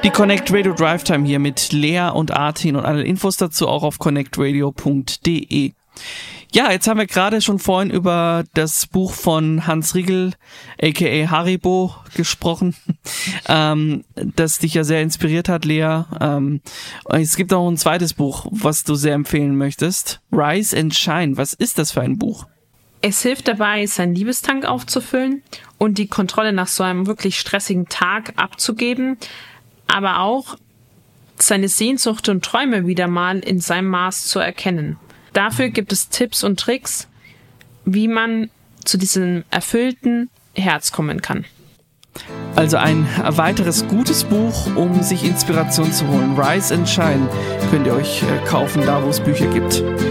Die Connect Radio Drive Time hier mit Lea und Artin und alle Infos dazu auch auf connectradio.de. Ja, jetzt haben wir gerade schon vorhin über das Buch von Hans Riegel, aka Haribo, gesprochen, das dich ja sehr inspiriert hat, Lea. Es gibt auch ein zweites Buch, was du sehr empfehlen möchtest. Rise and Shine. Was ist das für ein Buch? Es hilft dabei, seinen Liebestank aufzufüllen und die Kontrolle nach so einem wirklich stressigen Tag abzugeben, aber auch seine Sehnsucht und Träume wieder mal in seinem Maß zu erkennen. Dafür gibt es Tipps und Tricks, wie man zu diesem erfüllten Herz kommen kann. Also ein weiteres gutes Buch, um sich Inspiration zu holen. Rise and Shine könnt ihr euch kaufen, da wo es Bücher gibt.